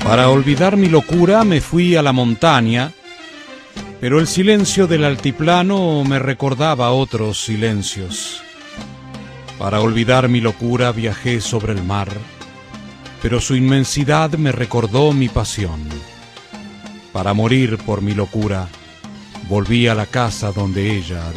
Para olvidar mi locura me fui a la montaña, pero el silencio del altiplano me recordaba otros silencios. Para olvidar mi locura viajé sobre el mar, pero su inmensidad me recordó mi pasión. Para morir por mi locura, volví a la casa donde ella